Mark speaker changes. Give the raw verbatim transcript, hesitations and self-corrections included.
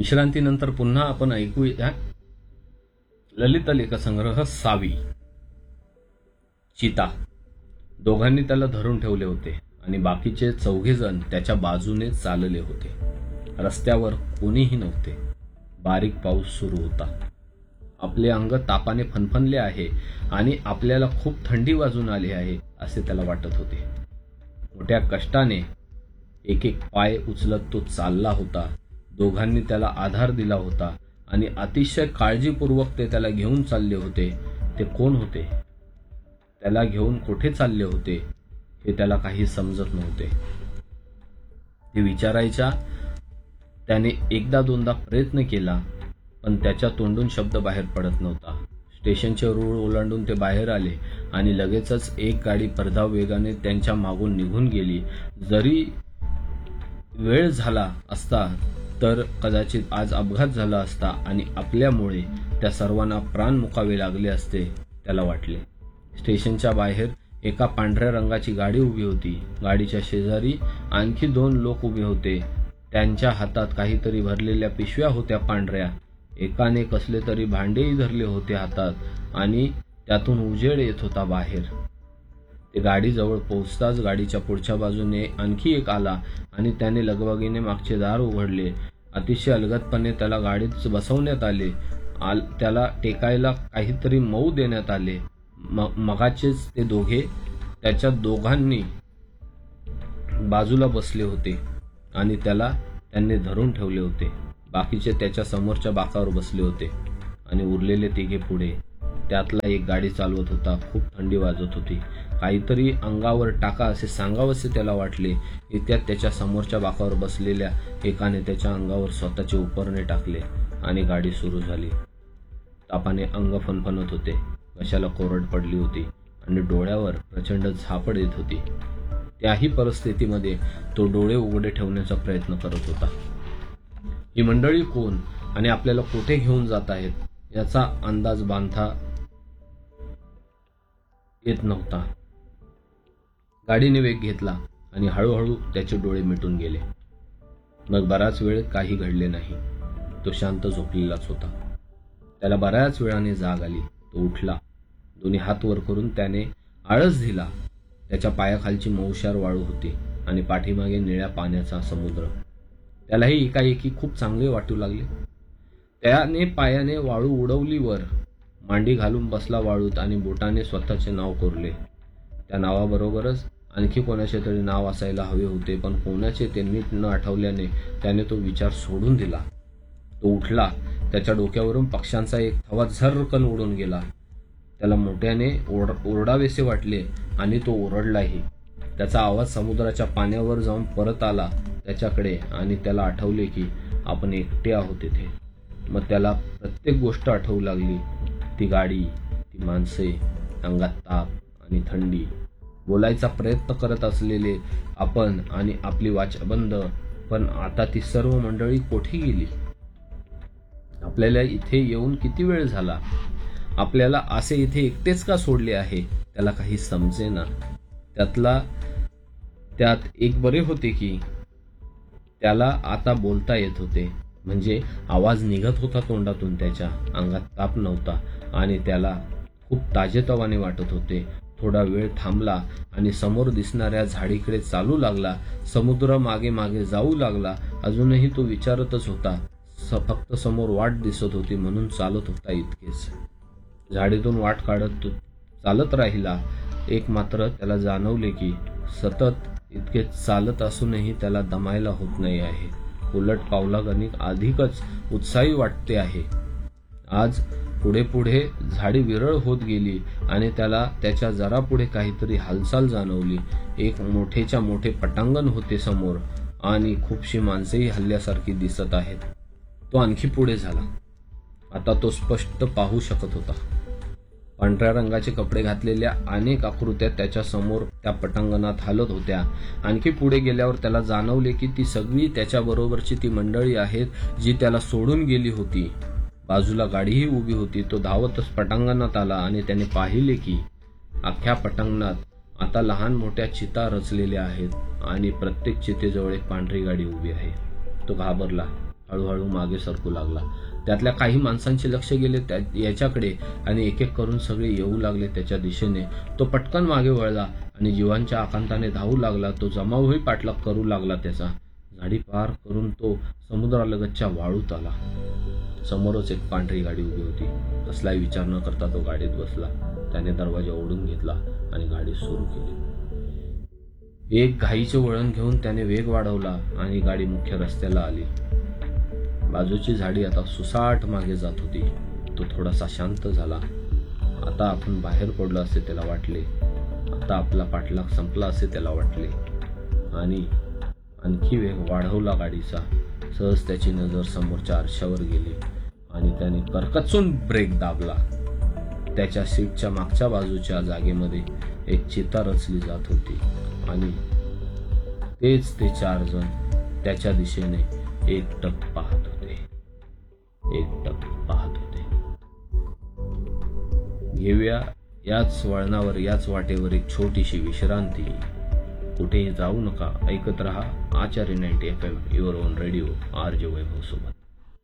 Speaker 1: विश्रांतीनंतर पुन्हा आपण ऐकूया ललित लेखसंग्रह सावी. चिता. दोघांनी त्याला धरून ठेवले होते आणि बाकीचे चौघे जण त्याच्या बाजूने चालले होते. रस्त्यावर कोणीही नव्हते. बारीक पाऊस सुरू होता. आपले अंग तापाने फनफनले आहे आणि आपल्याला खूप थंडी वाजून आली आहे असे त्याला वाटत होते. मोठ्या कष्टाने एक एक पाय उचलत तो चालला होता. दोघांनी त्याला आधार दिला होता आणि अतिशय काळजीपूर्वक ते त्याला घेऊन चालले होते. ते कोण होते? त्याला घेऊन कुठे चालले होते हे त्याला काही समजत नव्हते. ते विचारायचा त्याने एकदा दोनदा प्रयत्न केला, पण त्याच्या तोंडून शब्द बाहेर पडत नव्हता. स्टेशनचे रूळ ओलांडून ते बाहेर आले आणि लगेचच एक गाडी परधाव वेगाने त्यांच्या मागून निघून गेली. जरी वेळ झाला असता तर कदाचित आज अपघात झाला असता आणि आपल्यामुळे त्या सर्वांना प्राण मुकावे लागले असते त्याला वाटले. स्टेशनच्या बाहेर एका पांढऱ्या रंगाची गाडी उभी होती. गाडीच्या शेजारी आणखी दोन लोक उभे होते. त्यांच्या हातात काहीतरी भरलेल्या पिशव्या होत्या पांढऱ्या. एकाने कसले तरी भांडेही धरले होते हातात आणि त्यातून उजेड येत होता बाहेर. ते गाडीजवळ पोहोचताच गाडीच्या पुढच्या बाजूने आणखी एक आला आणि त्याने लगबगीने मागचे दार उघडले. अतिशय अलगदपणे त्याला गाडीत बसवण्यात आले. त्याला टेकायला काहीतरी मऊ देण्यात आले. मगाचेच ते दोघे त्याच्या दोघांनी बाजूला बसले होते आणि त्याला त्यांनी धरून ठेवले होते. बाकीचे त्याच्या समोरच्या बाकावर बसले होते आणि उरलेले तिघे पुढे. त्यातला एक गाडी चालवत होता. खूप थंडी वाजत होती. काहीतरी अंगावर टाका असे सांगावसे त्याला वाटले. इतक्यात त्याच्या समोरच्या बाकावर बसलेल्या एकाने त्याच्या अंगावर स्वतःचे उपरणे टाकले आणि गाडी सुरू झाली. तापाने अंग फणफणत होते. घशाला कोरड पडली होती आणि डोळ्यावर प्रचंड झापड येत होती. त्याही परिस्थितीमध्ये तो डोळे उघडे ठेवण्याचा प्रयत्न करत होता. ही मंडळी कोण आणि आपल्याला कुठे घेऊन जात आहेत याचा अंदाज बांधता येत नव्हता. गाडीने वेग घेतला आणि हळूहळू त्याचे डोळे मिटून गेले. मग बराच वेळ काही घडले नाही. तो शांत झोपलेलाच होता. त्याला बऱ्याच वेळाने जाग आली. तो उठला. दोन्ही हात वर करून त्याने आळस दिला. त्याच्या पायाखालची मऊशार वाळू होती आणि पाठीमागे निळ्या पाण्याचा समुद्र. त्यालाही एकाएकी खूप चांगले वाटू लागले. त्याने पायाने वाळू उडवली वर. मांडी घालून बसला वाळूत आणि बोटाने स्वतःचे नाव कोरले. त्या नावाबरोबरच आणखी कोणाचे तरी नाव असायला हवे होते, पण कोणाचे ते नीट न आठवल्याने त्याने तो विचार सोडून दिला. तो उठला. त्याच्या डोक्यावरून पक्ष्यांचा एक थवा झर्रकन उडून गेला. त्याला मोठ्याने ओरड ओरडावेसे वाटले आणि तो ओरडलाही. त्याचा आवाज समुद्राच्या पाण्यावर जाऊन परत आला त्याच्याकडे आणि त्याला आठवले की आपण एकटे आहोत तिथे. मग त्याला प्रत्येक गोष्ट आठवू लागली. ती गाडी, ती माणसे, अंगात ताप आणि थंडी, बोलायचा प्रयत्न करत असलेले आपण आणि आपली वाचा बंद. पण आता ती सर्व मंडळी कोठे गेली? आपल्याला इथे येऊन किती वेळ झाला? आपल्याला असे इथे एकटेच का सोडले आहे? त्याला काही समजेना. त्यातला त्यात एक बरे होते की त्याला आता बोलता येत होते. म्हणजे आवाज निघत होता तोंडातून. त्याच्या अंगात ताप नव्हता आणि त्याला खूप ताजेतवाने वाटत होते. थोडा वेळ थांबला आणि समोर दिसणाऱ्या झाडीकडे चालू लागला. समुद्र मागे मागे जाऊ लागला. अजूनही तो विचारतच होता. फक्त समोर वाट दिसत होती म्हणून चालत होता इतकेच. झाडीतून वाट काढत तो चालत राहिला. एक मात्र त्याला जाणवले की सतत इतके चालत असूनही त्याला दमायला होत नाही आहे. उलट पावलागणिक अधिकच उत्साही वाटते आहे. आज पुढे पुढे झाडी विरळ होत गेली आणि त्याला त्याच्या जरा पुढे काहीतरी हालचाल जाणवली. एक मोठेच्या मोठे पटांगण होते समोर आणि खूपशी माणसेही हल्ल्यासारखी दिसत आहेत. तो आणखी पुढे झाला. आता तो स्पष्ट पाहू शकत होता. पांढऱ्या रंगाचे कपडे घातलेल्या अनेक आकृत्या त्याच्या समोर त्या पटांगणात हालत होत्या. आणखी पुढे गेल्यावर त्याला जाणवले की ती सगळी त्याच्या बरोबरची ती मंडळी आहेत जी त्याला सोडून गेली होती. बाजूला गाडीही उभी होती. तो धावतच पटांगणात आला आणि त्याने पाहिले की अख्ख्या पटांगणात आता लहान मोठ्या चिता रचलेल्या आहेत आणि प्रत्येक चितेजवळ एक पांढरी गाडी उभी आहे. तो घाबरला. हळूहळू मागे सरकू लागला. त्यातल्या काही माणसांचे लक्ष गेले याच्याकडे आणि एक एक करून सगळे येऊ लागले त्याच्या दिशेने. तो पटकन मागे वळला आणि जीवांच्या आकांताने धावू लागला. तो जमावही पाठलाग करू लागला त्याचा. झाडी पार करून तो समुद्रालगतच्या वाळूत आला. समोरच एक पांढरी गाडी उभी होती. कसलाही विचार न करता तो गाडीत बसला. त्याने दरवाजा ओढून घेतला आणि गाडी सुरू केली. एक घाईचे वळण घेऊन त्याने वेग वाढवला आणि गाडी मुख्य रस्त्याला आली. बाजूची झाडी आता सुसाट मागे जात होती. तो थोडासा शांत झाला. आता आपण बाहेर पडलो असे त्याला वाटले. आता आपला पाठलाग संपला असे त्याला वाटले आणि आणखी वेग वाढवला गाडीचा. सहज त्याची नजर समोरच्या आरशावर गेली आणि त्याने करकचून ब्रेक दाबला. त्याच्या सीटच्या मागच्या बाजूच्या जागेमध्ये एक चिता रचली जात होती आणि तेच ते चार जण त्याच्या दिशेने एकटक पाहत होते. एकटक पाहत होते. घेऊया याच वळणावर, याच वाटेवर एक छोटीशी विश्रांती. कुठेही जाऊ नका. ऐकत रहा आचार्य ninety F M, your on radio, R J वैभव सोबत.